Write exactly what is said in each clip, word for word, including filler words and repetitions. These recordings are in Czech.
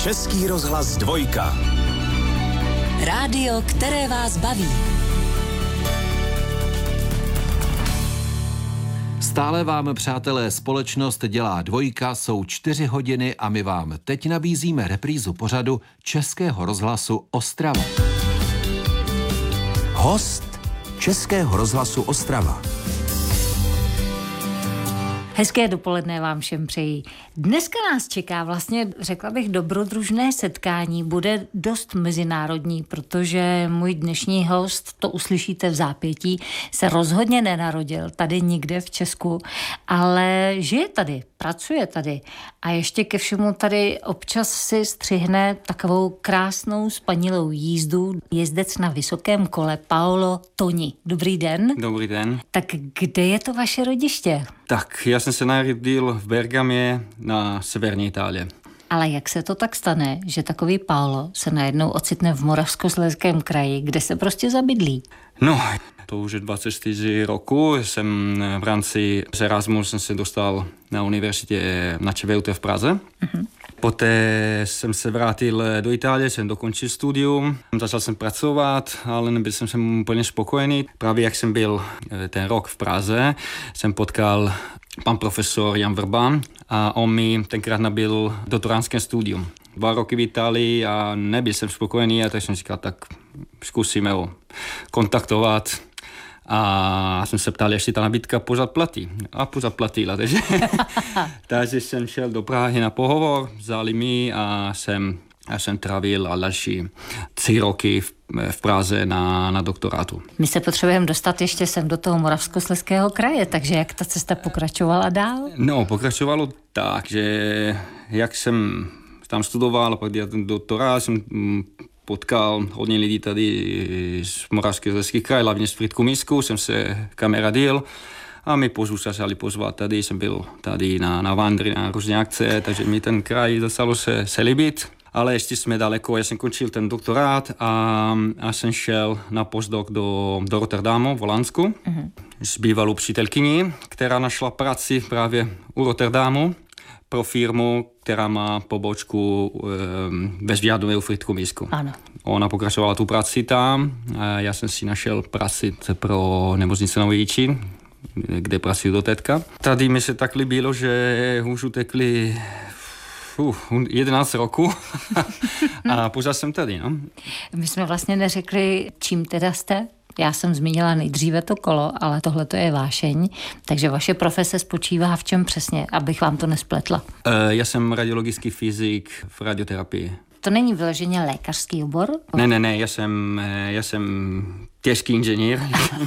Český rozhlas dvojka. Rádio, které vás baví. Stále vám, přátelé, společnost dělá dvojka, jsou čtyři hodiny a my vám teď nabízíme reprízu pořadu Českého rozhlasu Ostrava. Host Českého rozhlasu Ostrava. Hezké dopoledne vám všem přeji. Dneska nás čeká vlastně, řekla bych, dobrodružné setkání. Bude dost mezinárodní, protože můj dnešní host, to uslyšíte v zápětí, se rozhodně nenarodil tady nikde v Česku, ale žije tady, pracuje tady a ještě ke všemu tady občas si střihne takovou krásnou spanilou jízdu. Jezdec na vysokém kole Paolo Toni. Dobrý den. Dobrý den. Tak kde je to vaše rodiště? Tak, já jsem se narodil v Bergamě na severní Itálii. Ale jak se to tak stane, že takový Paolo se najednou ocitne v Moravskoslezském kraji, kde se prostě zabydlí? No, to už je dvacet čtyři roku. Jsem v rámci Erasmus jsem se dostal na univerzitě na ČVUT v Praze. Mm-hmm. Poté jsem se vrátil do Itálie, jsem dokončil studium, začal jsem pracovat, ale nebyl jsem sem úplně spokojený. Právě jak jsem byl ten rok v Praze, jsem potkal pan profesor Jan Vrba a on mi tenkrát nabil doktorantské studium. Dva roky v Itálii a nebyl jsem spokojený, a tak jsem říkal, tak zkusíme ho kontaktovat. A jsem se ptal, jestli ta nabídka pořád platí. A pořád platila, takže, takže jsem šel do Prahy na pohovor, vzali mi a jsem, a jsem trávil další tři roky v, v Praze na, na doktorátu. My se potřebujeme dostat ještě sem do toho Moravskoslezského kraje, takže jak ta cesta pokračovala dál? No, pokračovalo tak, že jak jsem tam studoval a pak dělal ten doktorát, jsem potkal hodně lidí tady z Moravskoslezského kraje, hlavně z Frýdku Místku, jsem se kameradil a mi pozvu začali pozvat tady, jsem byl tady na, na vandry, na různé akce, takže mi ten kraj začalo se, se líbit. Ale ještě jsme daleko, já jsem končil ten doktorát a, a jsem šel na postdoc do, do Rotterdamu v Holandsku mm-hmm. s bývalou přítelkyní, která našla práci právě u Rotterdamu pro firmu, která má pobočku e, ve Žďárově u Frýdku Místku. Ano. Ona pokračovala tu práci tam a já jsem si našel práci pro nemocnice Nový Jičín, kde pracuji do teďka. Tady mi se tak líbilo, že už utekli uh, jedenáct roku a pořád jsem tady. No. My jsme vlastně neřekli, čím teda jste. Já jsem zmínila nejdříve to kolo, ale tohle to je vášeň, takže vaše profese spočívá v čem přesně, abych vám to nespletla? Uh, já jsem radiologický fyzik v radioterapii. To není vyloženě lékařský obor? Ne, ne, ne, já jsem, já jsem těžký inženýr.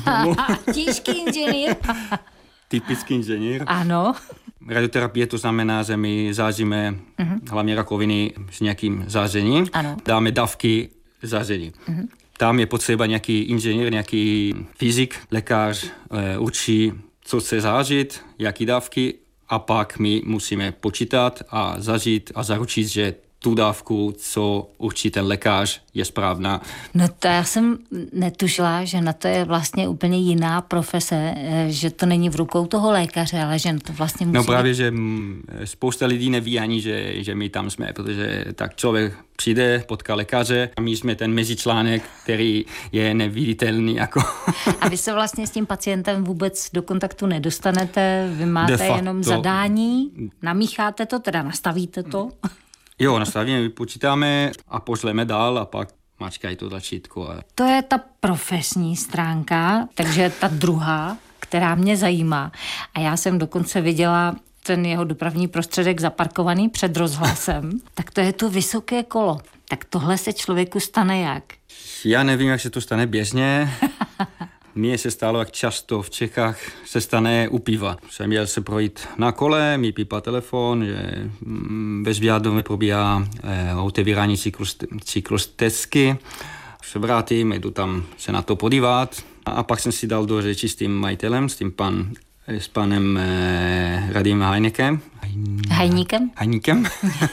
Těžký inženýr? Typický inženýr. Ano. Radioterapie to znamená, že my záříme uh-huh. hlavně rakoviny s nějakým zářením. Ano. Dáme dávky záření. Uh-huh. Tam je potřeba nějaký inženýr, nějaký fyzik, lékař e, učí, co chce zářit, jaký dávky a pak my musíme počítat a zažít a zaručit, že tu dávku, co určí ten lékař, je správná. No to já jsem netušila, že na to je vlastně úplně jiná profese, že to není v rukou toho lékaře, ale že to vlastně musí... No právě, že spousta lidí neví ani, že, že my tam jsme, protože tak člověk přijde, potká lékaře a my jsme ten mezičlánek, který je neviditelný. Jako. A vy se vlastně s tím pacientem vůbec do kontaktu nedostanete, vy máte facto jenom zadání, namícháte to, teda nastavíte to? Jo, nastavíme, vypočítáme a pošleme dál a pak mačkají to tlačítko. A... To je ta profesní stránka, takže ta druhá, která mě zajímá. A já jsem dokonce viděla ten jeho dopravní prostředek zaparkovaný před rozhlasem. Tak to je to vysoké kolo. Tak tohle se člověku stane jak? Já nevím, jak se to stane běžně. Mně se stalo, jak často v Čechách se stane u piva. Jsem měl se projít na kole, mi pípá telefon, že ve Žďárově probíhá eh, otevírání cyklostezky. Se vrátím, jdu tam se na to podívat a pak jsem si dal do řeči s tím majitelem, s tím pan, s panem eh, Radim Hajnekem. Hajníkem? Hajníkem.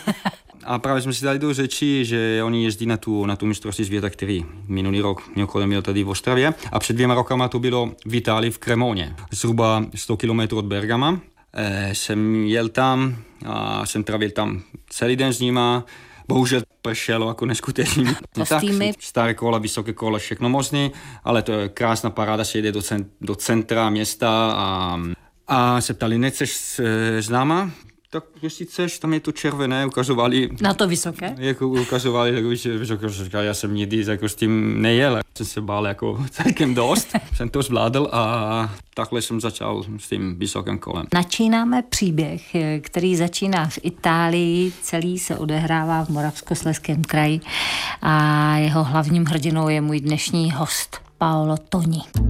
A právě jsme si dali do řeči, že oni jezdí na tu, na tu mistrovství světa, který minulý rok mimochodem měl tady v Ostravě. A před dvěma rokama to bylo v Itálii v Cremoně, zhruba sto kilometrů od Bergama. E, jsem jel tam a jsem trávil tam celý den s nima. bohužel pršelo jako neskutečný. Kostýmy. Tak, staré kola, vysoké kola, všechno možný, ale to je krásná paráda, se jde do, cent, do centra města a, a se ptali, nechceš s, s náma? Tak jestli chceš, tam je to červené, ukazovali. Na to vysoké? Jako ukazovali, tak vysoké, já jsem nikdy jako s tím nejel. Jsem se bál jako celkem dost, jsem to zvládl a takhle jsem začal s tím vysokým kolem. Načínáme příběh, který začíná v Itálii, celý se odehrává v Moravskoslezském kraji a jeho hlavním hrdinou je můj dnešní host Paolo Toni.